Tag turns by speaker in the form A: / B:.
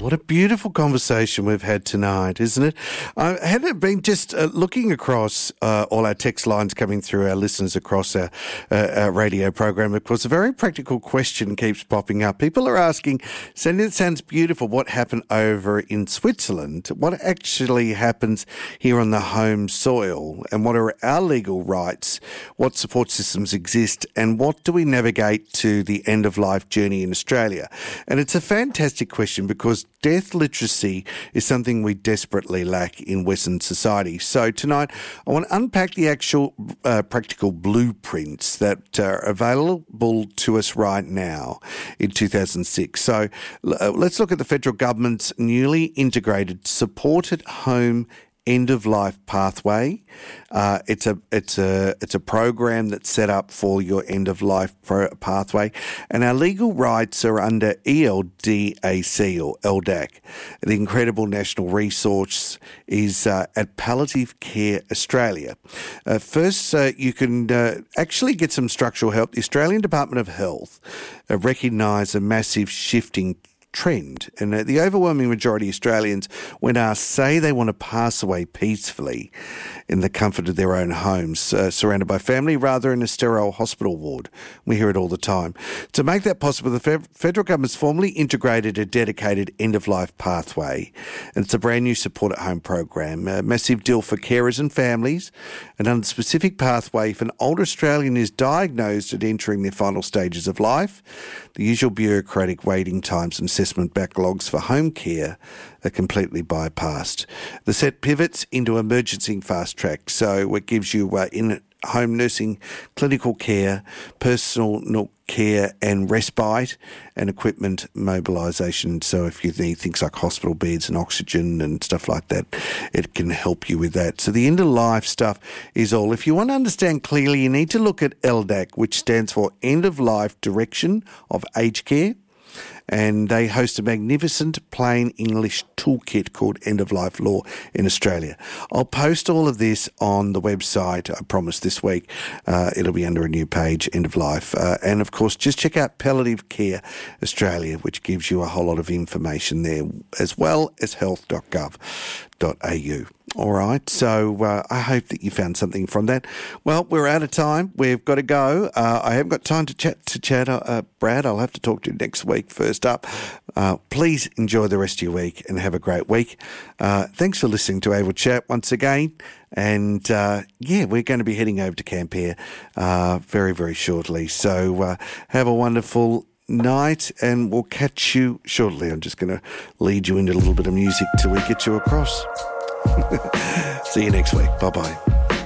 A: what a beautiful conversation we've had tonight, isn't it? Had it been just looking across all our text lines coming through, our listeners across our radio program, of course, a very practical question keeps popping up. People are asking, Sandy, it sounds beautiful, what happened over in Switzerland? What actually happens here on the home soil? And what are our legal rights? What support systems exist? And what do we navigate to the end-of-life journey in Australia? And it's a fantastic question because death literacy is something we desperately lack in Western society. So tonight, I want to unpack the actual practical blueprints that are available to us right now in 2006. So let's look at the federal government's newly integrated supported home end-of-life pathway. It's a program that's set up for your end-of-life pathway, and our legal rights are under ELDAC or LDAC. The incredible national resource is at Palliative Care Australia. First, you can actually get some structural help. The Australian Department of Health recognise a massive shifting trend, and the overwhelming majority of Australians, when asked, say they want to pass away peacefully in the comfort of their own homes, surrounded by family, rather than a sterile hospital ward. We hear it all the time. To make that possible, the federal government's formally integrated a dedicated end-of-life pathway, and it's a brand new support at home program, a massive deal for carers and families, and under the specific pathway, if an older Australian is diagnosed at entering their final stages of life, the usual bureaucratic waiting times and assessment backlogs for home care are completely bypassed. The set pivots into emergency fast track, so it gives you in-home nursing, clinical care, personal care and respite, and equipment mobilisation. So if you need things like hospital beds and oxygen and stuff like that, it can help you with that. So the end-of-life stuff is all. If you want to understand clearly, you need to look at LDAC, which stands for End-of-Life Direction of Aged Care. And they host a magnificent plain English toolkit called End of Life Law in Australia. I'll post all of this on the website, I promise, this week. It'll be under a new page, End of Life. And, of course, just check out Palliative Care Australia, which gives you a whole lot of information there, as well as health.gov.au. All right, so I hope that you found something from that. Well, we're out of time. We've got to go. I haven't got time to chat. Brad, I'll have to talk to you next week. First up, please enjoy the rest of your week and have a great week. Thanks for listening to Able Chat once again. And, we're going to be heading over to Camp Air very, very shortly. So have a wonderful night, and we'll catch you shortly. I'm just going to lead you into a little bit of music till we get you across. See you next week. Bye-bye.